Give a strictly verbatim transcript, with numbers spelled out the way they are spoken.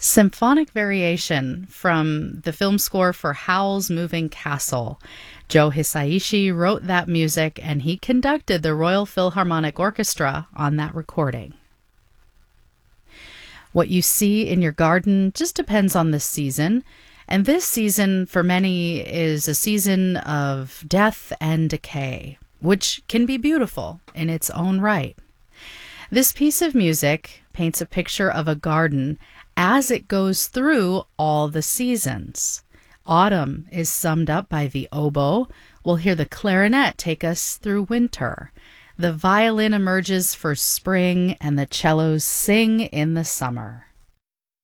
Symphonic Variation from the film score for Howl's Moving Castle. Joe Hisaishi wrote that music and he conducted the Royal Philharmonic Orchestra on that recording. What you see in your garden just depends on the season, and this season for many is a season of death and decay, which can be beautiful in its own right. This piece of music paints a picture of a garden as it goes through all the seasons. Autumn is summed up by the oboe. We'll hear the clarinet take us through winter. The violin emerges for spring, and the cellos sing in the summer.